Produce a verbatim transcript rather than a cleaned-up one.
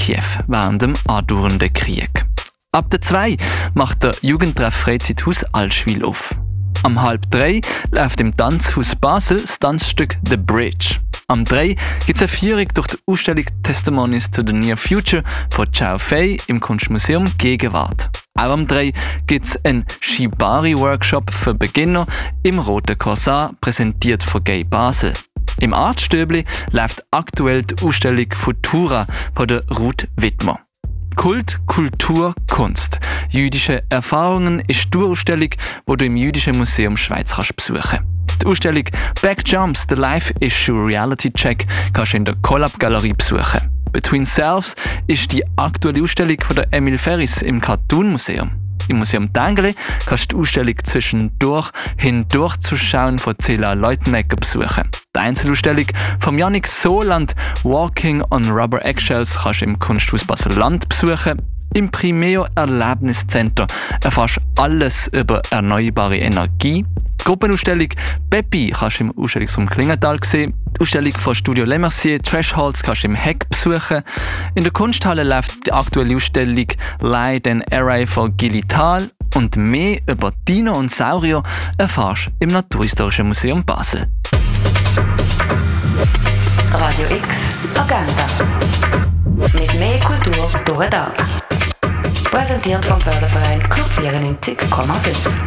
Kiew während dem andauernden Krieg. Ab der zwei macht der Jugendtreff Freizeithaus Allschwil auf. Am halb drei läuft im Tanzhaus Basel das Tanzstück «The Bridge». Am drei gibt es eine Führung durch die Ausstellung «Testimonies to the Near Future» von Chao Fei im Kunstmuseum Gegenwart. Auch am drei gibt es einen Shibari-Workshop für Beginner im Roten Korsar, präsentiert von Gay Basel. Im Artstöbli läuft aktuell die Ausstellung «Futura» von der Ruth Wittmer. Kult, Kultur, Kunst. Jüdische Erfahrungen ist die Tourausstellung, die du im Jüdischen Museum Schweiz kannst besuchen kannst. Die Ausstellung «Backjumps, the Life-Issue Reality Check» kannst du in der Collab-Galerie besuchen. «Between Selves» ist die aktuelle Ausstellung von der Emil Ferris im Cartoon-Museum. Im Museum Tengeli kannst du die Ausstellung «Zwischendurch hindurchzuschauen» von Cilla Leutenegger besuchen. Die Einzelausstellung von Yannick Soland «Walking on Rubber Eggshells» kannst du im Kunsthaus Basel-Land besuchen. Im Primeo Erlebniscenter erfährst du alles über erneuerbare Energie. Die Gruppenausstellung «Peppi» kannst du im Ausstellungsraum Klingenthal sehen. Die Ausstellung von Studio Le Mercier «Thresholds» kannst du im Heck besuchen. In der Kunsthalle läuft die aktuelle Ausstellung «Light and Array» von Gilly Thal. Und mehr über Dino und Saurier erfährst du im Naturhistorischen Museum Basel. Radio X Agenda. Mit mehr Kultur durch den Tag. Präsentiert vom Förderverein Club vierundneunzig Komma fünf.